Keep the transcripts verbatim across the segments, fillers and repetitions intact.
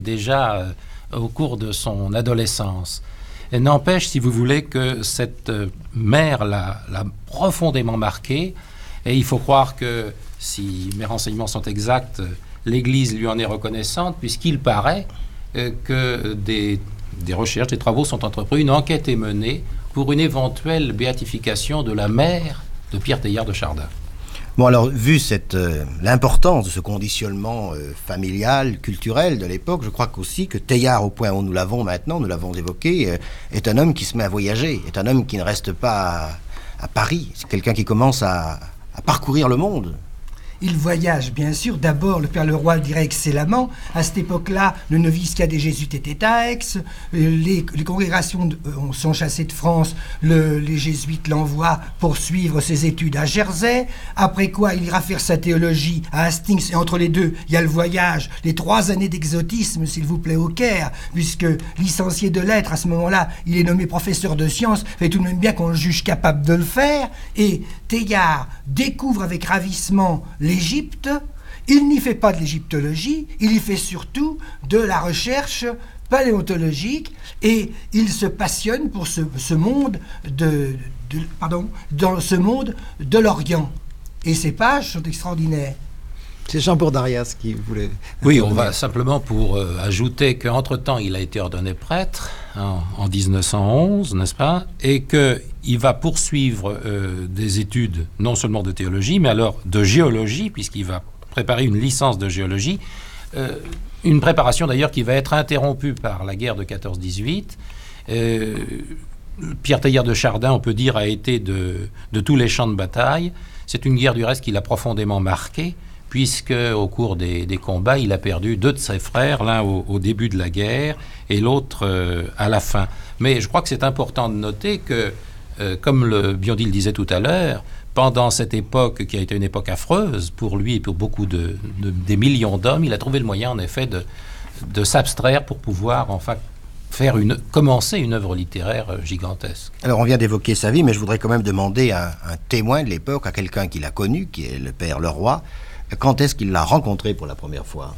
déjà euh, au cours de son adolescence. Et n'empêche, si vous voulez, que cette euh, mère l'a, l'a profondément marqué. Et il faut croire que, si mes renseignements sont exacts, l'Église lui en est reconnaissante, puisqu'il paraît euh, que des, des recherches, des travaux sont entrepris, une enquête est menée pour une éventuelle béatification de la mère de Pierre Teilhard de Chardin. Bon, alors, vu cette, euh, l'importance de ce conditionnement euh, familial, culturel de l'époque, je crois qu'aussi que Teilhard, au point où nous l'avons maintenant, nous l'avons évoqué, euh, est un homme qui se met à voyager, est un homme qui ne reste pas à, à Paris. C'est quelqu'un qui commence à, à parcourir le monde. Il voyage, bien sûr. D'abord, le Père Leroy le dirait excellemment. À cette époque-là, le noviciat des Jésuites était à Aix. Les, les congrégations de, euh, sont chassées de France. Le, les Jésuites l'envoient pour suivre ses études à Jersey. Après quoi, il ira faire sa théologie à Hastings. Et entre les deux, il y a le voyage. Les trois années d'exotisme, s'il vous plaît, au Caire. Puisque licencié de lettres, à ce moment-là, il est nommé professeur de sciences. Fait tout de même bien qu'on le juge capable de le faire. Et Teilhard découvre avec ravissement l'Égypte. Il n'y fait pas de l'égyptologie, il y fait surtout de la recherche paléontologique et il se passionne pour ce, ce monde de, de pardon, dans ce monde de l'Orient. Et ces pages sont extraordinaires. C'est Jean Bourdarias qui voulait... Oui, on va simplement pour euh, ajouter qu'entre-temps, il a été ordonné prêtre en, en dix-neuf cent onze, n'est-ce pas? Et qu'il va poursuivre euh, des études, non seulement de théologie, mais alors de géologie, puisqu'il va préparer une licence de géologie. Euh, une préparation d'ailleurs qui va être interrompue par la guerre de quatorze dix-huit. Euh, Pierre Teilhard de Chardin, on peut dire, a été de, de tous les champs de bataille. C'est une guerre du reste qui l'a profondément marqué, puisque au cours des, des combats, il a perdu deux de ses frères, l'un au, au début de la guerre et l'autre euh, à la fin. Mais je crois que c'est important de noter que, euh, comme le Biondi le disait tout à l'heure, pendant cette époque qui a été une époque affreuse pour lui et pour beaucoup de, de, des millions d'hommes, il a trouvé le moyen en effet de, de s'abstraire pour pouvoir enfin faire une, commencer une œuvre littéraire gigantesque. Alors on vient d'évoquer sa vie, mais je voudrais quand même demander à un témoin de l'époque, à quelqu'un qui l'a connu, qui est le Père Leroy, quand est-ce qu'il l'a rencontré pour la première fois?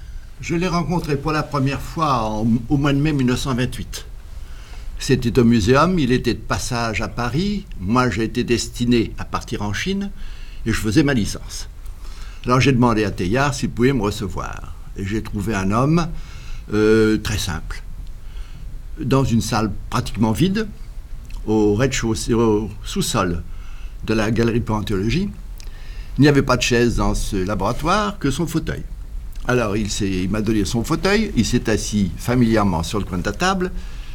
Je l'ai rencontré pour la première fois en, au mois de mai mille neuf cent vingt-huit. C'était au muséum, il était de passage à Paris. Moi, j'ai été destiné à partir en Chine et je faisais ma licence. Alors j'ai demandé à Teilhard s'il pouvait me recevoir. Et j'ai trouvé un homme euh, très simple, dans une salle pratiquement vide, au rez-de-chaussée, au sous-sol de la galerie de paléontologie. Il n'y avait pas de chaise dans ce laboratoire que son fauteuil. Alors il, s'est, il m'a donné son fauteuil, il s'est assis familièrement sur le coin de la table,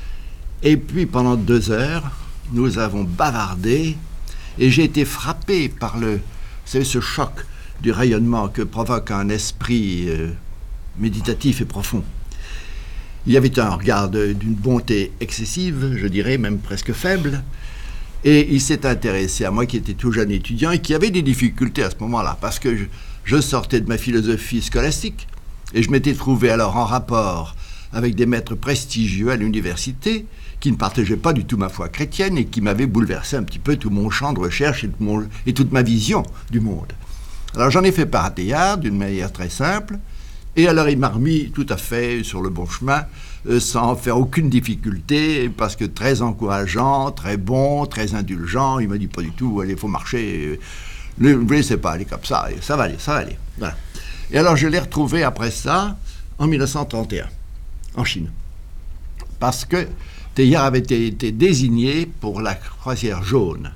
et puis pendant deux heures, nous avons bavardé, et j'ai été frappé par le, vous savez, ce choc du rayonnement que provoque un esprit euh, méditatif et profond. Il y avait un regard de, d'une bonté excessive, je dirais, même presque faible. Et il s'est intéressé à moi qui étais tout jeune étudiant et qui avait des difficultés à ce moment-là, parce que je, je sortais de ma philosophie scolastique et je m'étais trouvé alors en rapport avec des maîtres prestigieux à l'université qui ne partageaient pas du tout ma foi chrétienne et qui m'avaient bouleversé un petit peu tout mon champ de recherche et, mon, et toute ma vision du monde. Alors j'en ai fait part à Teilhard d'une manière très simple, et alors il m'a remis tout à fait sur le bon chemin, Euh, sans faire aucune difficulté, parce que très encourageant, très bon, très indulgent. Il m'a dit pas du tout, allez, il faut marcher, ne vous laissez pas aller comme ça, ça va aller, ça va aller. Voilà. Et alors je l'ai retrouvé après ça, en mille neuf cent trente et un, en Chine. Parce que Teilhard avait été, été désigné pour la croisière jaune.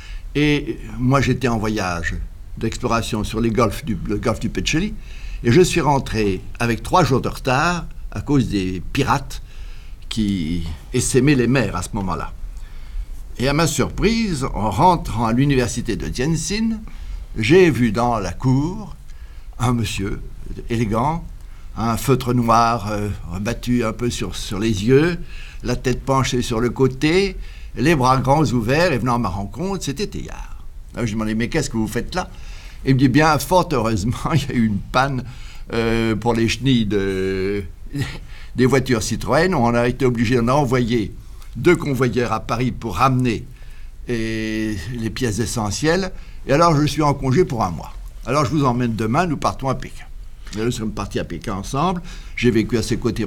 Et moi j'étais en voyage d'exploration sur les golfs du, le golfe du Petcheli, et je suis rentré avec trois jours de retard, à cause des pirates qui essaimaient les mers à ce moment-là. Et à ma surprise, en rentrant à l'université de Tianjin, j'ai vu dans la cour un monsieur élégant, un feutre noir euh, rabattu un peu sur, sur les yeux, la tête penchée sur le côté, les bras grands ouverts, et venant à ma rencontre, c'était Teilhard. Alors je lui demandais, mais qu'est-ce que vous faites là? Il me dit, bien, fort heureusement, il y a eu une panne euh, pour les chenilles de... des voitures Citroën. On a été obligé d'en envoyer deux convoyeurs à Paris pour ramener et, les pièces essentielles. Et alors, je suis en congé pour un mois. Alors, je vous emmène demain, nous partons à Pékin. Nous sommes partis à Pékin ensemble. J'ai vécu à ses côtés